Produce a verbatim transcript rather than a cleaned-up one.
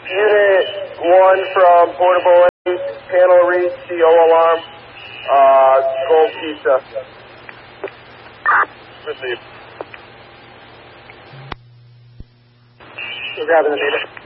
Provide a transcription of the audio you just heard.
Unit one from Portable eight, panel read, C O alarm, uh, Gold Pizza. Received. We're grabbing the data.